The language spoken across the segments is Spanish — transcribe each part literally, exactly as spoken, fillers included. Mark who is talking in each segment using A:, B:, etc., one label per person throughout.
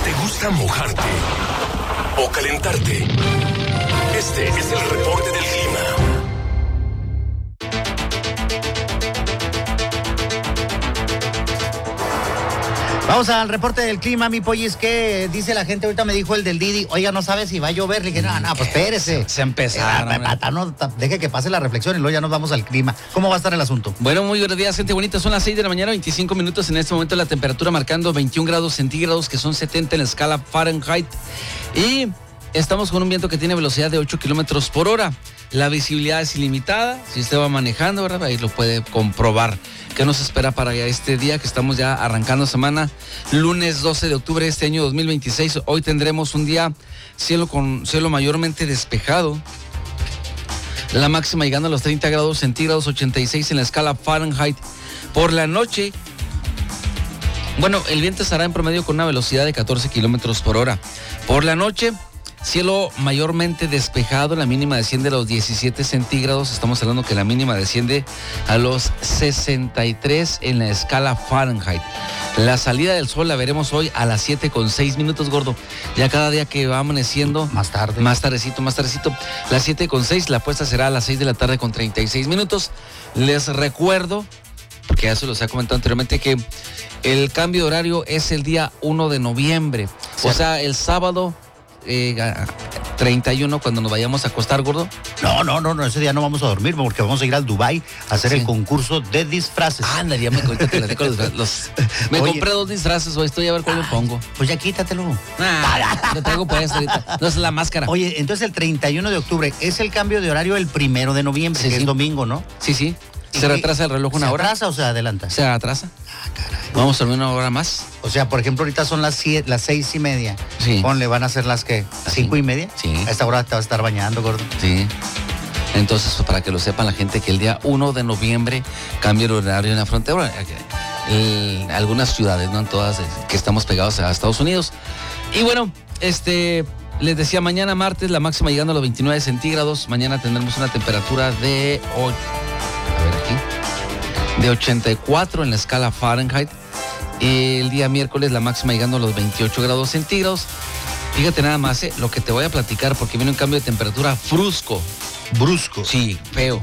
A: ¿Te gusta mojarte o calentarte? Este es el reporte del clima.
B: Vamos al reporte del clima, mi pollis, que dice la gente, ahorita me dijo el del Didi, oiga, no sabe si va a llover. Le dije, no, no, pues espérese.
C: Se, se empezaron.
B: Eh, pata, no, deje que pase la reflexión y luego ya nos vamos al clima. ¿Cómo va a estar el asunto?
C: Bueno, muy buenos días, gente bonita. Son las seis de la mañana, veinticinco minutos. En este momento la temperatura marcando veintiún grados centígrados, que son setenta en la escala Fahrenheit. Y estamos con un viento que tiene velocidad de ocho kilómetros por hora. La visibilidad es ilimitada. Si usted va manejando, ¿verdad? Ahí lo puede comprobar. ¿Qué nos espera para este día que estamos ya arrancando semana? Lunes doce de octubre de este año dos mil veintiséis. Hoy tendremos un día cielo con cielo mayormente despejado. La máxima llegando a los treinta grados centígrados, ochenta y seis en la escala Fahrenheit. Por la noche, bueno, el viento estará en promedio con una velocidad de catorce kilómetros por hora. Por la noche, cielo mayormente despejado, la mínima desciende a los diecisiete centígrados. Estamos hablando que la mínima desciende a los sesenta y tres en la escala Fahrenheit. La salida del sol la veremos hoy a las siete con seis minutos, gordo. Ya cada día que va amaneciendo.
B: Más tarde.
C: Más tardecito, más tardecito. Las siete con seis, la puesta será a las seis de la tarde con treinta y seis minutos. Les recuerdo, porque ya se los he comentado anteriormente, que el cambio de horario es el día uno de noviembre. Sí. O sea, el sábado Eh, treinta y uno, cuando nos vayamos a acostar, gordo.
B: No, no, no, no, ese día no vamos a dormir porque vamos a ir al Dubái a hacer sí. el concurso de disfraces.
C: Anda, ya me ahorita te la dejo los, los Me Oye, compré dos disfraces hoy, estoy a ver cuál me pongo.
B: Pues ya quítatelo.
C: Nah, lo traigo puesto ahorita. No es la máscara.
B: Oye, entonces el treinta y uno de octubre es el cambio de horario el primero de noviembre, sí, que sí. es domingo, ¿no?
C: Sí, sí. ¿Se retrasa el reloj una
B: ¿Se
C: hora?
B: ¿Se atrasa o se adelanta?
C: Se atrasa. Ah, caray. Vamos a dormir una hora más.
B: O sea, por ejemplo, ahorita son las siete, las seis y media.
C: Sí.
B: Ponle, van a ser las que, cinco y media.
C: Sí.
B: A esta hora te vas a estar bañando, gordo.
C: Sí. Entonces, pues, para que lo sepan la gente, que el día uno de noviembre cambia el horario en la frontera. En algunas ciudades, no en todas, que estamos pegados a Estados Unidos. Y bueno, este... les decía, mañana martes, la máxima llegando a los veintinueve centígrados. Mañana tendremos una temperatura de... ocho, a ver aquí. De ochenta y cuatro en la escala Fahrenheit. El día miércoles, la máxima llegando a los veintiocho grados centígrados. Fíjate nada más, eh, lo que te voy a platicar, porque viene un cambio de temperatura brusco.
B: Brusco.
C: Sí, feo.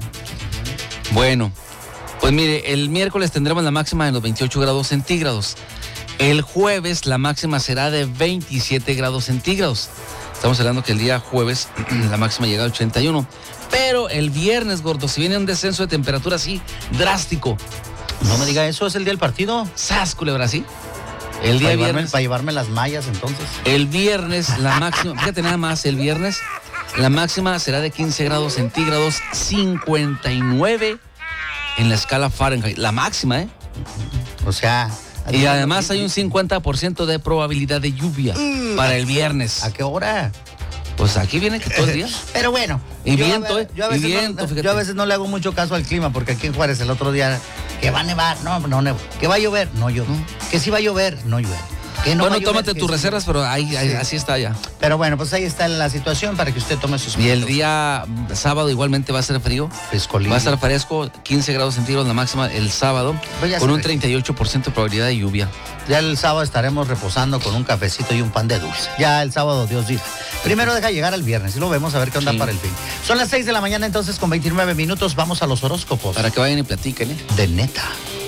C: Bueno, pues mire, el miércoles tendremos la máxima en los veintiocho grados centígrados. El jueves la máxima será de veintisiete grados centígrados. Estamos hablando que el día jueves la máxima llega a ochenta y uno. Pero el viernes, gordo, si viene un descenso de temperatura así drástico.
B: No me diga eso, ¿es el día del partido?
C: ¡Sas, culebra, sí! El día
B: para
C: viernes.
B: Llevarme, para llevarme las mallas, entonces.
C: El viernes, la máxima, fíjate nada más, el viernes, la máxima será de quince grados centígrados, cincuenta y nueve en la escala Fahrenheit. La máxima, ¿eh?
B: O sea...
C: Y además hay un cincuenta por ciento de probabilidad de lluvia uh, para el viernes.
B: ¿A qué hora?
C: Pues aquí viene que todo el día.
B: Pero bueno.
C: Y viento, ¿eh?
B: Yo a, veces
C: y viento,
B: no, yo a veces no le hago mucho caso al clima, porque aquí en Juárez el otro día, que va a nevar, no, no nevo. Que va a llover, no llueve. ¿No? Que sí va a llover, no llueve. Que no
C: bueno,
B: llover,
C: tómate tus sí. reservas, pero ahí, ahí sí. así está ya.
B: Pero bueno, pues ahí está la situación para que usted tome sus...
C: Y el día sábado igualmente va a ser frío.
B: Frescolín.
C: Va a estar fresco, quince grados centígrados la máxima el sábado, pues con un treinta y ocho por ciento de probabilidad de lluvia.
B: Ya el sábado estaremos reposando con un cafecito y un pan de dulce. Ya el sábado, Dios dice. Primero deja llegar al viernes y lo vemos a ver qué onda sí. para el fin. Son las seis de la mañana entonces con veintinueve minutos. Vamos a los horóscopos.
C: Para que vayan y platiquen, ¿eh?
B: De neta.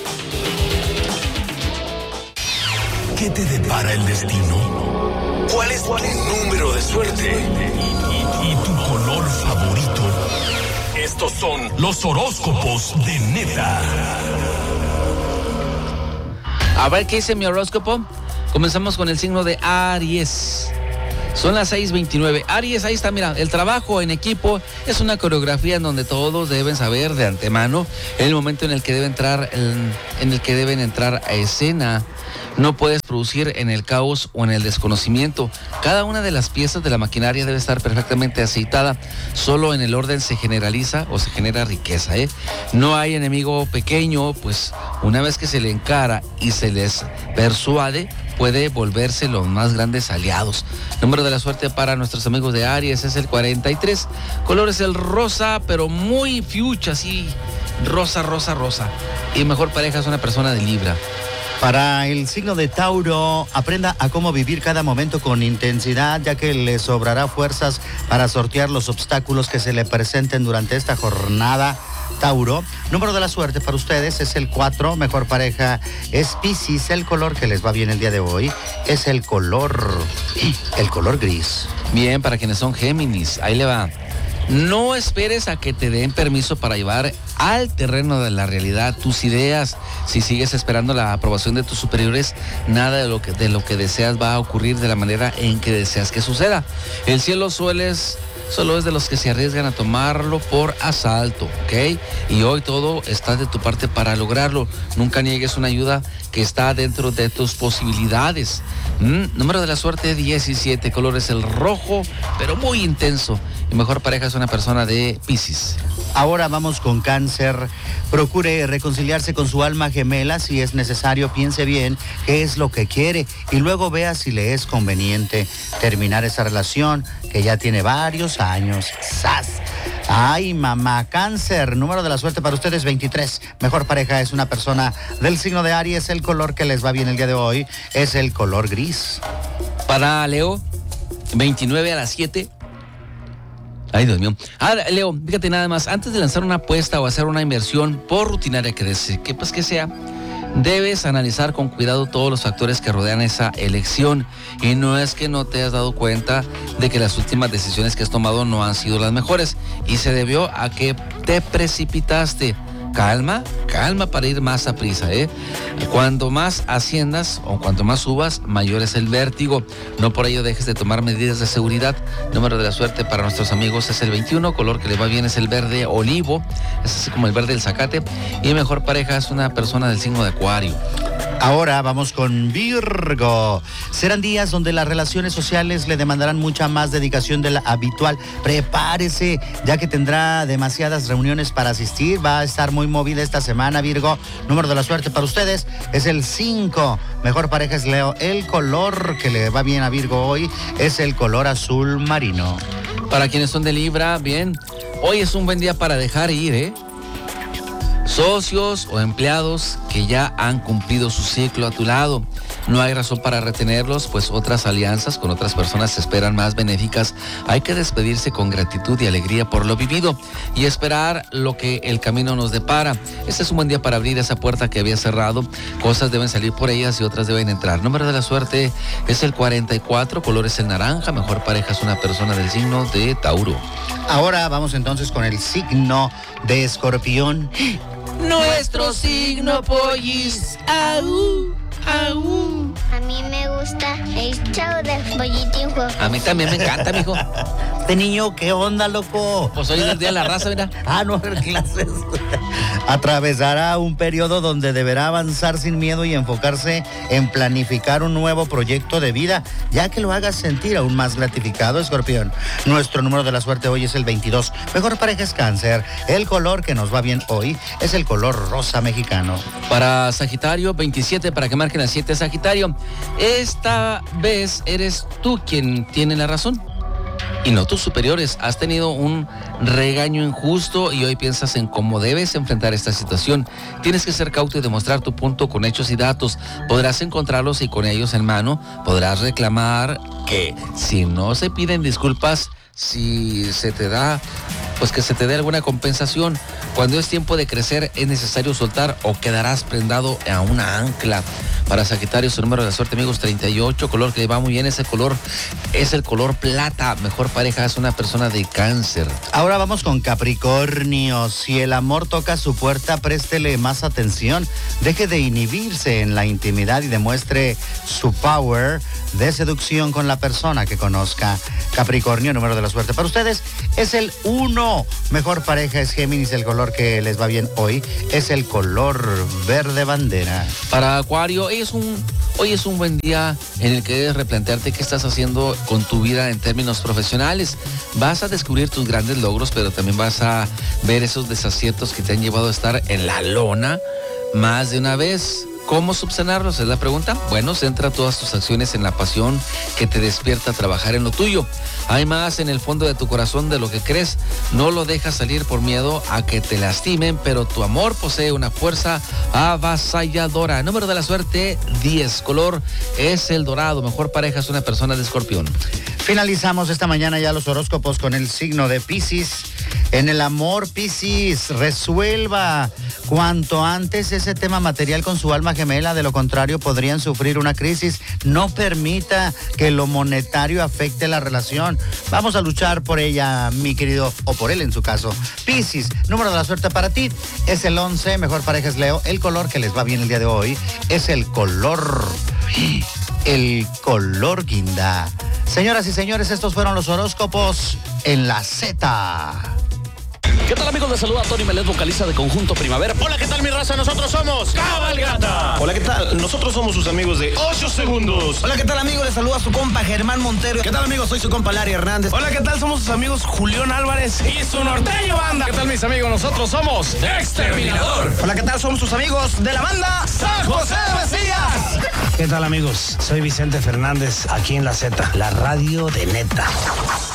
A: ¿Qué te depara el destino? ¿Cuál es tu número de suerte? ¿Y, y, y tu color favorito? Estos son los horóscopos de neta.
C: A ver qué dice mi horóscopo. Comenzamos con el signo de Aries. Son las seis veintinueve. Aries, ahí está, mira, el trabajo en equipo es una coreografía en donde todos deben saber de antemano el momento en el que debe entrar, en, en el que deben entrar a escena. No puedes producir en el caos o en el desconocimiento. Cada una de las piezas de la maquinaria debe estar perfectamente aceitada. Solo en el orden se generaliza o se genera riqueza, ¿eh? No hay enemigo pequeño, pues una vez que se le encara y se les persuade, puede volverse los más grandes aliados. Número de la suerte para nuestros amigos de Aries es el cuarenta y tres. Color es el rosa, pero muy fuchsia, así, rosa, rosa, rosa. Y mejor pareja es una persona de Libra.
B: Para el signo de Tauro, aprenda a cómo vivir cada momento con intensidad, ya que le sobrará fuerzas para sortear los obstáculos que se le presenten durante esta jornada. Tauro, número de la suerte para ustedes es el cuatro, mejor pareja es Piscis, el color que les va bien el día de hoy es el color, el color gris.
C: Bien, para quienes son Géminis, ahí le va. No esperes a que te den permiso para llevar al terreno de la realidad tus ideas. Si sigues esperando la aprobación de tus superiores, nada de lo que, de lo que deseas va a ocurrir de la manera en que deseas que suceda. El cielo sueles... solo es de los que se arriesgan a tomarlo por asalto, ¿ok? Y hoy todo está de tu parte para lograrlo. Nunca niegues una ayuda que está dentro de tus posibilidades. Mm, número de la suerte diecisiete, color es el rojo, pero muy intenso. Y mejor pareja es una persona de Piscis.
B: Ahora vamos con Cáncer. Procure reconciliarse con su alma gemela. Si es necesario, piense bien qué es lo que quiere y luego vea si le es conveniente terminar esa relación que ya tiene varios años. ¡Sas! Ay, mamá, Cáncer. Número de la suerte para ustedes veintitrés. Mejor pareja es una persona del signo de Aries. El color que les va bien el día de hoy es el color gris.
C: Para Leo, veintinueve a las siete. Ay, Dios mío. Ahora, Leo, fíjate nada más, antes de lanzar una apuesta o hacer una inversión, por rutinaria que, des- que, pues, que sea, debes analizar con cuidado todos los factores que rodean esa elección. Y no es que no te has dado cuenta de que las últimas decisiones que has tomado no han sido las mejores y se debió a que te precipitaste. Calma, calma para ir más a prisa, ¿eh? Cuando más asciendas o cuanto más subas, mayor es el vértigo. No por ello dejes de tomar medidas de seguridad. Número de la suerte para nuestros amigos es el veintiuno, color que le va bien es el verde olivo, es así como el verde del zacate. Y mejor pareja es una persona del signo de Acuario.
B: Ahora vamos con Virgo. Serán días donde las relaciones sociales le demandarán mucha más dedicación de la habitual. Prepárese, ya que tendrá demasiadas reuniones para asistir. Va a estar muy movida esta semana, Virgo. Número de la suerte para ustedes es el cinco. Mejor pareja es Leo. El color que le va bien a Virgo hoy es el color azul marino.
C: Para quienes son de Libra, bien, hoy es un buen día para dejar ir, ¿eh? Socios o empleados que ya han cumplido su ciclo a tu lado. No hay razón para retenerlos, pues otras alianzas con otras personas se esperan más benéficas. Hay que despedirse con gratitud y alegría por lo vivido y esperar lo que el camino nos depara. Este es un buen día para abrir esa puerta que había cerrado. Cosas deben salir por ellas y otras deben entrar. Número de la suerte es el cuarenta y cuatro, color es el naranja. Mejor pareja es una persona del signo de Tauro.
B: Ahora vamos entonces con el signo de Escorpión.
C: Nuestro signo, pollis. Aú, aú.
D: A mí me gusta el show de Pollitín Juego.
C: A mí también me encanta, mijo.
B: Este niño, ¿qué onda, loco?
C: Pues hoy es el día de la raza, mira.
B: Ah, no haber clases. Atravesará un periodo donde deberá avanzar sin miedo y enfocarse en planificar un nuevo proyecto de vida, ya que lo haga sentir aún más gratificado, Escorpión. Nuestro número de la suerte hoy es el veintidós. Mejor pareja es Cáncer. El color que nos va bien hoy es el color rosa mexicano.
C: Para Sagitario, veintisiete, para que marquen las siete, Sagitario. Esta vez eres tú quien tiene la razón y no tus superiores. Has tenido un regaño injusto y hoy piensas en cómo debes enfrentar esta situación. Tienes que ser cauto y demostrar tu punto con hechos y datos. Podrás encontrarlos y con ellos en mano podrás reclamar que si no se piden disculpas, si se te da, pues que se te dé alguna compensación. Cuando es tiempo de crecer es necesario soltar o quedarás prendado a una ancla. Para Sagitario, su número de suerte, amigos, treinta y ocho, color que va muy bien, ese color es el color plata. Mejor pareja es una persona de Cáncer.
B: Ahora vamos con Capricornio. Si el amor toca su puerta, préstele más atención. Deje de inhibirse en la intimidad y demuestre su power de seducción con la persona que conozca. Capricornio, número de la suerte para ustedes es el uno. Mejor pareja es Géminis. El color que les va bien hoy es el color verde bandera.
C: Para Acuario, hoy es un, hoy es un buen día en el que debes replantearte qué estás haciendo con tu vida en términos profesionales. Vas a descubrir tus grandes logros, pero también vas a ver esos desaciertos que te han llevado a estar en la lona más de una vez. ¿Cómo subsanarlos? Es la pregunta. Bueno, centra todas tus acciones en la pasión que te despierta a trabajar en lo tuyo. Hay más en el fondo de tu corazón de lo que crees. No lo dejas salir por miedo a que te lastimen, pero tu amor posee una fuerza avasalladora. Número de la suerte, diez. Color es el dorado. Mejor pareja es una persona de Escorpión.
B: Finalizamos esta mañana ya los horóscopos con el signo de Piscis. En el amor, Piscis, resuelva cuanto antes ese tema material con su alma gemela, de lo contrario podrían sufrir una crisis. No permita que lo monetario afecte la relación. Vamos a luchar por ella, mi querido, o por él en su caso. Piscis, número de la suerte para ti es el once, mejor pareja es Leo. El color que les va bien el día de hoy es el color, el color guinda. Señoras y señores, estos fueron los horóscopos en la Z.
E: ¿Qué tal, amigos? Les saluda Tony Melet, vocalista de Conjunto Primavera.
F: Hola, ¿qué tal, mi raza? Nosotros somos Cabalgata.
G: Hola, ¿qué tal? Nosotros somos sus amigos de ocho segundos.
H: Hola, ¿qué tal, amigos? Les saluda su compa Germán Montero.
I: ¿Qué tal, amigos? Soy su compa Larry Hernández.
J: Hola, ¿qué tal? Somos sus amigos Julián Álvarez y su norteño banda.
F: ¿Qué tal, mis amigos? Nosotros somos Exterminador.
H: Hola, ¿qué tal? Somos sus amigos de la banda
F: San José de Mesías.
I: ¿Qué tal, amigos? Soy Vicente Fernández, aquí en la Z, la radio de neta.